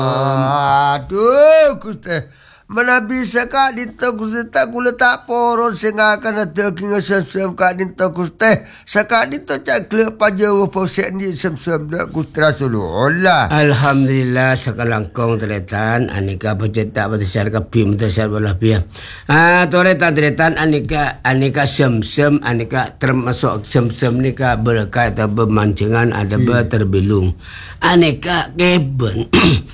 Aduh, Gusti. Mana bisa kak dinta Gusti tak gula tak poron sehingga akan ada kinga sem-sem kak dinta Gusti. Sakak dinta cak kelak paja wa fausiak ni sem-sem dak Gusti Rasulullah. Alhamdulillah sakalangkong teletan anika pencetak batasar kapi batasar bola pia. Toretan anika sem-sem anika termasuk sem-sem nika berkait atau pemancingan ada terbilung. Aneka keben.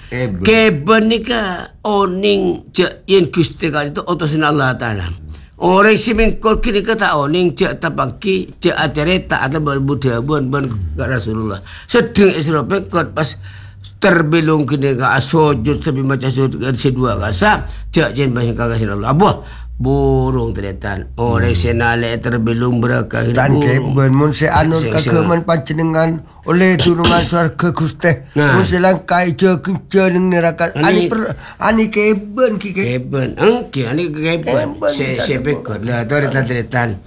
Keben nika oning cek yen Gusti ka itu utusan Allah Taala. Orang simen kol kini kata oning cek tapaki cek acareta atau berbuda bon Rasulullah. Sedeng Israel kot pas terbilung kini ka sujud sambil maca sujud sedua kasa cek jen banyak kagak Allah. Abuh burung terdetan orang senale terbilung berakah dan keben mun se anur kakeman panjenengan oleh turungan surga Gusti mun se langkai je kenceneng neraka ani keben ki keben engke ani keben se bekot lah terdetan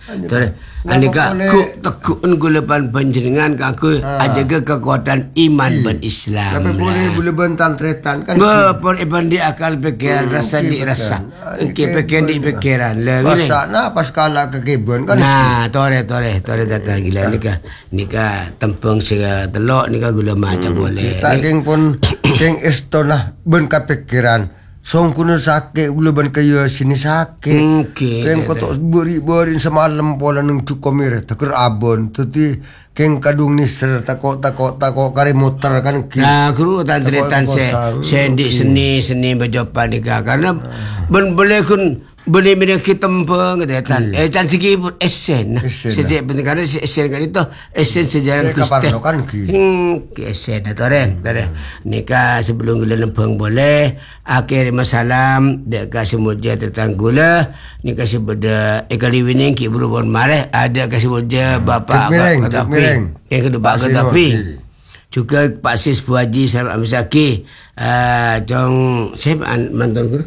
anika tekun gulepan panjenengan kaku ajaga kekuatan iman ben Islam tapi boleh bentan tretan kan pun ibandi akal pikiran rasa di rasa engke pikiran di pikiran lah pasana pas kala ke kebun kan nah tore datang gila nika tempeng sega telok nika gula macam boleh taging pun king istona ben kepikiran song kuno sakit gula ban kaya sini sakit king kotok beri semalam pola nang cukomir takir abon teti king kadung ni ser takok kare motor kan nah guru tandretan sendi seni berjumpa nika karena ben boleh kun boleh mereka tempeng kegiatan. Can segi pun esen. Sejak penting karena esen kan itu esen sejarah Kristi. Esen itu ren. Nikah sebelum gula lempeng boleh. Akhir masalam dekat semuja tentang gula. Nikah sebeda ekali wining ki berubah marah. Ada kasih muja bapa tapi yang kedua tapi juga Pak Sis Bu Haji Sarap Amisaki. Jong saya mantan guru.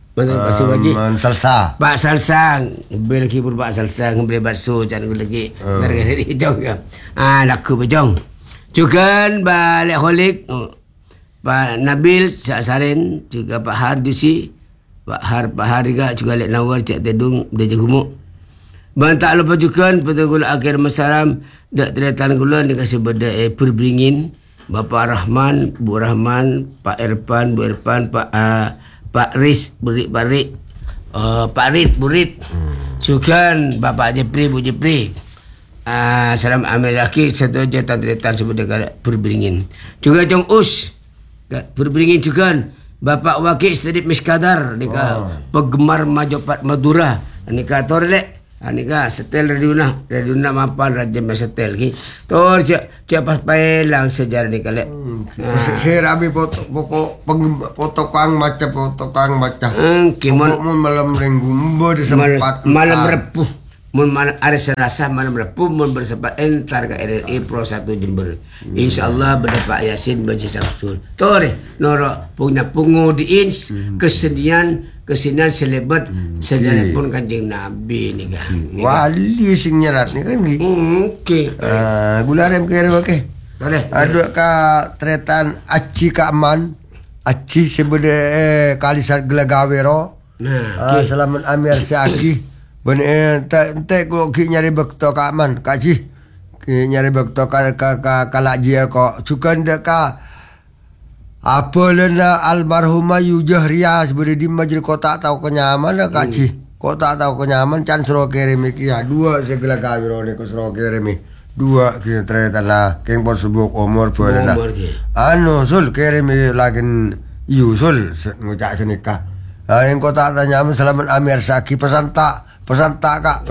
Salsa. Pak Salsa, bel kibur Pak Salsa ngembeli bakso jan lagi. Dari jong. Laku bejong. Juga balik holik Pak Nabil Saren juga Pak Hardusi, Pak Har juga lek nawar cak tedung dia humuk. Bantak lupa juga betul akhir masalam dak terletan gula dikasih beda perbringin Bapak Rahman, Bu Rahman, Pak Irfan, Bu Irfan, Pak Riz, Pak Rid, Burit. Sukan Bapak Jepri, Bu Jepri. Salam Amir Zaki, satu jatan tretan sebenarnya berbringin. Juga Jong Us, berbringin juga Bapak Wakil Sedip Miskadar, nika penggemar Majopat Madura, nika torlek. Anika setel radiuna mapan raja setel ki. Tor cak pas pelang sejarah ni kalek. Saya rabi foto kang baca. Mun malam Minggu mbo disempat malam Repuh. Mun hari Selasa malam Repuh mun bersempat entar ke RRI Pro 1 Jember. Insyaallah berdapat Yasin baca Samsul. Tore noro punya pungu diins kesenian selebat sejarah pun Kanjeng Nabi ni kan. Wali sing nyerat ni kan ni. Okey. Gula rem kere okey. Tore. Ada ka tretan aci ka aman. Aci sebede kalisat gelagawero. Nah, selamat Amir Syaki. Ben ente ko ki nyari bekto ka aman kaji. Ki nyari bekto ka kalajia kok cukan deka apa lena almarhumah Yujahria sebenarnya di majlis kota tahu kenyaman kak Ci kota tahu kenyaman can sero keremi kia dua segala kawiro ni ko sero keremi dua kia ternyata lah keng pon sebuk umur boleh anu sul keremi lagi yusul ngucak senikah yang kota kenyaman selamat Amir Saki pesan tak kak.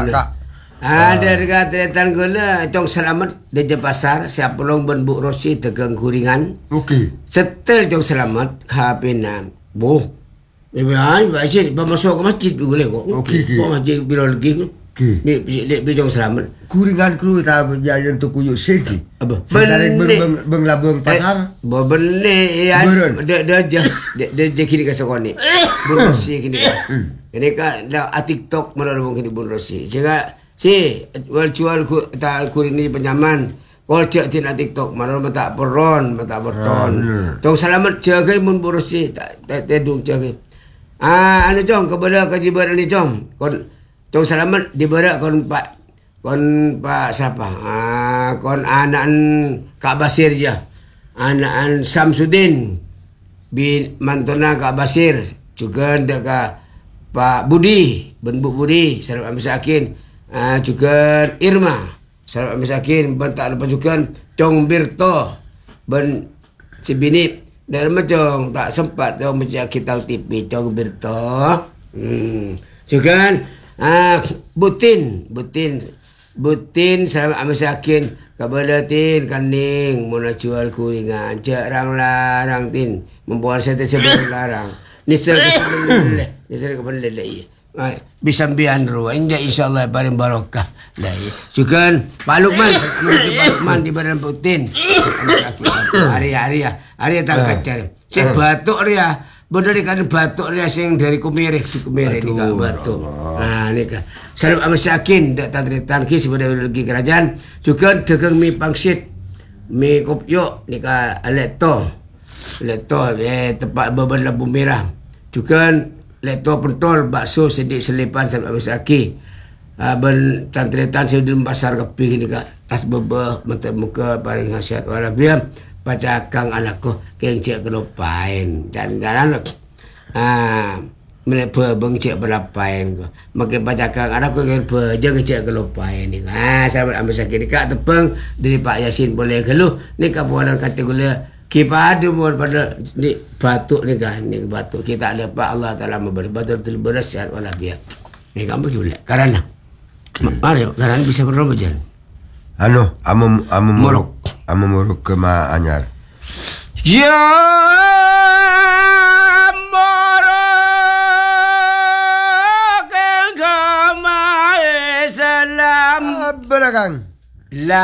Ada dekat tretan gula cong selamat di pasar siap long ben Bu Rosi tegang kuringan. Okey. Setel cong selamat kapina. Boh. Beban baca masuk ke masjid boleh kok. Okey. Kok masjid bila lagi ku. Okey. Bi cong selamat. Kuringan kru ta jajan tu kuyu seki. Apa? Sekarang beng labung pasar. Bo bene ya. Dia kini ka sokoni. Bu Rosi kini. Kini ka TikTok melalui kini Bu Rosi. Jaga si jual ku ta kuring ni penyaman Kol cek tina TikTok mana mata peron mata beton. Tong selamat jaga mun bersih tak tedung jaga. Anu jong kepada kejiban ni jong. Kon tong selamat dibera kon Pak siapa? Kon anak Kak Basir je. Anak Samsudin bin mantona Kak Basir. Juga dekat Pak Budi, Ben Budi, Sarap Amisakin. Juga Irma, Sarap Amisakin. Ben tak lupa juga Cong Birto, Ben Cibinip. Dan macam tak sempat Cong macam kita TV Cong Birto. Juga Butin Sarap Amisakin. Kabalatin kaning muna jual kulingan. Cak larang tin. Membuat saya tersebut larang. Nisar kepada lelai. Bisa bian ruh. Indah insyaAllah paling barokah. Juga Pak Lukman di badan Putin. Arya tak kacar. Si batuk dia. Benar kan batuk dia sing dari Kumiri ni kak batuk. Ni kak. Sarap Amisakin dak tadritan ki sebenarnya lagi kerajaan. Juga dagang mi pangsit. Mi kopyo ni kak Leto tempat beban lampu merah. Juga leto pentol bakso sedik selipan Sarap Amisaki. Ben tantretan sedem pasar kepi ni kak. Tas bebeh mata muka paling hasiat walabiam. Pacakang anakku kencik kelupain dan menepa bengcik berlapain ko. Makin pacakang anakku kencik kelupain ni. Sahabat Amisaki ni kak tepeng dari Pak Yasin boleh keluh ni kak puanan kategori kita ada pada ni batuk ni kan ni batuk kita ada Pak Allah Taala memberi batuk beras sehat walafiat. Ni kamu juga karena mari karena bisa berrobojan. Amo muruk ke ma anyar. Ya muruk ke ma salam Berakang.